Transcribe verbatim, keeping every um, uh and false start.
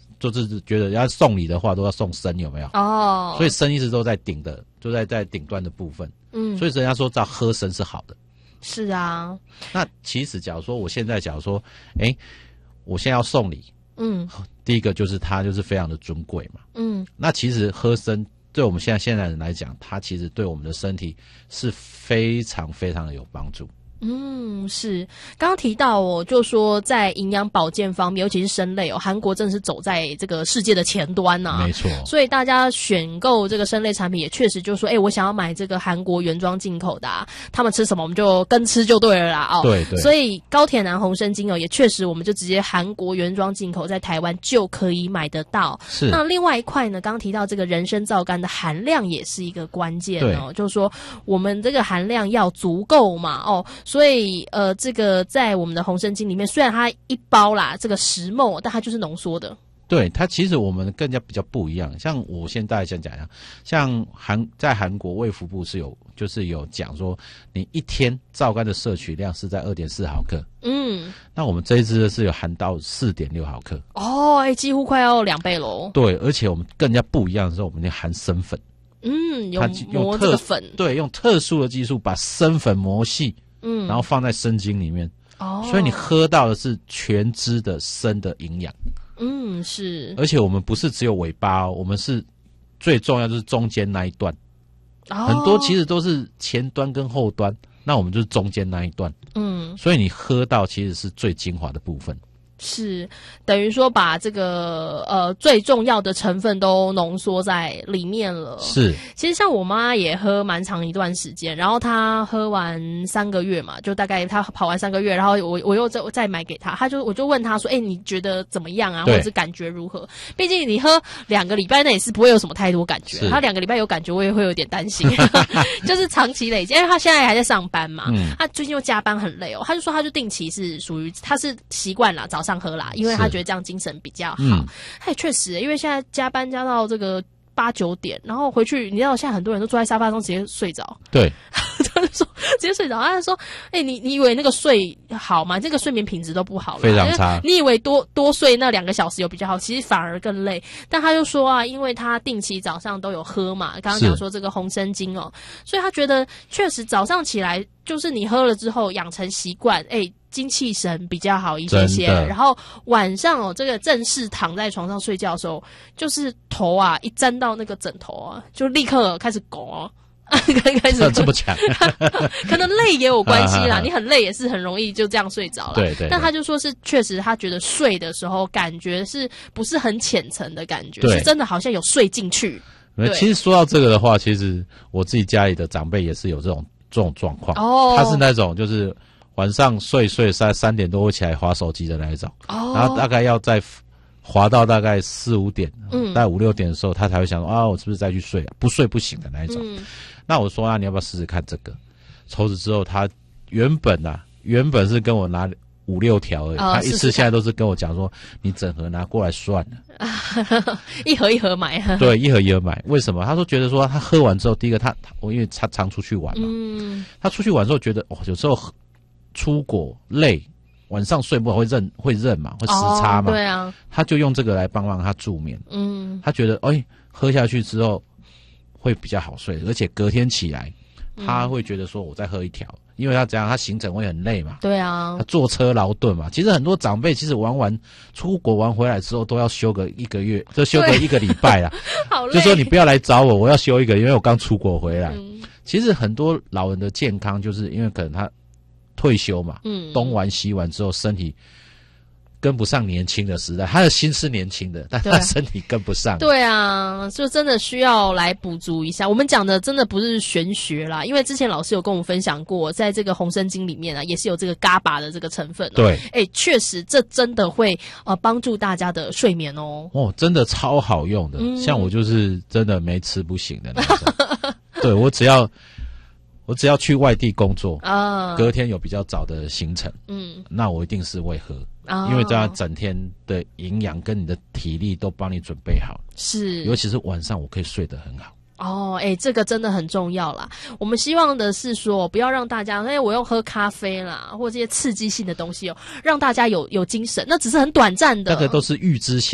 就是觉得要送礼的话都要送生，有没有？ 哦， 所以生一直都在顶的，就在在顶端的部分。嗯，所以人家说叫喝生是好的。 是啊。那其实假如说我现在假如说，哎、欸，我现在要送礼，嗯，第一个就是它就是非常的尊贵嘛。嗯，那其实喝生对我们现在现代人来讲，它其实对我们的身体是非常非常的有帮助。 嗯，是刚刚提到哦，就说在营养保健方面，尤其是生类哦，韩国真的是走在这个世界的前端呐、啊。 没错， 所以大家选购这个生类产品，也确实就说，哎，我想要买这个韩国原装进口的、啊，他们吃什么我们就跟吃就对了啦。哦， 对对。 所以高铁南红参精油也确实，我们就直接韩国原装进口，在台湾就可以买得到。 是。 那另外一块呢，刚刚提到这个人参皂苷的含量也是一个关键哦，就是说我们这个含量要足够嘛，哦。所以，呃，这个在我们的红参精里面，虽然它一包啦，这个十 ml， 但它就是浓缩的。 对，它其实我们更加比较不一样。像我现在想讲一下，像韩在韩国卫福部是有，就是有讲说，你一天皂苷的摄取量是在 二点四毫克。嗯，那我们这一支是有含到 四点六毫克。 哦，哎、欸，几乎快要两倍喽。 对，而且我们更加不一样的是，我们要含生粉。 嗯，有磨这个粉。 对，用特殊的技术把生粉磨细。嗯，然后放在生精里面，哦，所以你喝到的是全支的生的营养。 嗯，是。而且我们不是只有尾巴哦，我们是最重要就是中间那一段。哦，很多其实都是前端跟后端，那我们就是中间那一段。嗯，所以你喝到其实是最精华的部分。 是等于说把这个呃最重要的成分都浓缩在里面了。 是， 其实像我妈也喝蛮长一段时间，然后她喝完三个月嘛，就大概她跑完三个月，然后我我又再再买给她，她就我就问她说，哎、欸，你觉得怎么样啊？或者是感觉如何？毕竟你喝两个礼拜，那也是不会有什么太多感觉。她两个礼拜有感觉，我也会有点担心，就是长期累积，因为她现在还在上班嘛，嗯、她最近又加班很累哦，她就说她就定期是属于她是习惯啦，早上喝啦，因为他觉得这样精神比较好。他也确实，因为现在加班加到这个八九点，然后回去，你知道现在很多人都坐在沙发上直接睡着。 对， 他就说直接睡着。他就说：“哎、欸，你你以为那个睡好吗？这个睡眠品质都不好了， 非常差。 你以为多多睡那两个小时有比较好，其实反而更累。”但他就说啊，因为他定期早上都有喝嘛，刚刚讲说这个红参精哦，所以他觉得确实早上起来就是你喝了之后养成习惯，哎、欸。精气神比较好一些些，然后晚上哦，这个正式躺在床上睡觉的时候，就是头啊一沾到那个枕头啊，就立刻开始拱哦，开始这么强， 可能累也有关系啦。你很累也是很容易就这样睡着了。 对 对, 对。 但他就说是确实，他觉得睡的时候感觉是不是很浅层的感觉，是真的好像有睡进去。 其实说到这个的话，其实我自己家里的长辈也是有这种这种状况。哦，他是那种就是。晚上睡睡三三点多会起来滑手机的那一种，哦，然后大概要再滑到大概四五点，嗯，大概五六点的时候，他才会想说啊，我是不是再去睡、啊？不睡不行的那一种。嗯、那我说啊，你要不要试试看这个？抽脂之后，他原本啊，原本是跟我拿五六条而已，哦、他一次现在都是跟我讲说，你整盒拿过来算了， 一盒一盒买。 对，一盒一盒买。为什么？他说觉得说他喝完之后，第一个他我因为他常出去玩嘛，嗯，他出去玩之后觉得哦，有时候。出国累，晚上睡不好会认会认嘛，会时差嘛、 哦。对啊， 他就用这个来帮忙他助眠。嗯，他觉得哎、欸，喝下去之后会比较好睡，而且隔天起来他会觉得说我再喝一条，嗯、因为他这样他行程会很累嘛。 对啊， 他坐车劳顿嘛。其实很多长辈其实玩完出国玩回来之后都要休个一个月，就休个一个礼拜啦。 好累， 就说你不要来找我，我要休一个，因为我刚出国回来。嗯、其实很多老人的健康就是因为可能他。退休嘛，嗯，东玩西玩之后，身体跟不上年轻的时代。他的心是年轻的，但他身体跟不上。 对啊，就真的需要来补足一下。我们讲的真的不是玄学啦，因为之前老师有跟我们分享过，在这个红参精里面啊，也是有这个伽巴的这个成分、喔。 对， 哎、欸，确实这真的会呃帮助大家的睡眠哦。 哦，真的超好用的，嗯、像我就是真的没吃不行的那种。对，我只要。我只要去外地工作啊，隔天有比较早的行程，嗯，那我一定是会喝，啊、因为这样整天的营养跟你的体力都帮你准备好， 是， 尤其是晚上我可以睡得很好。 哦，哎、欸，这个真的很重要啦。我们希望的是说，不要让大家，哎、欸，我用喝咖啡啦，或这些刺激性的东西哦，让大家有有精神，那只是很短暂的， 那个都是预知性。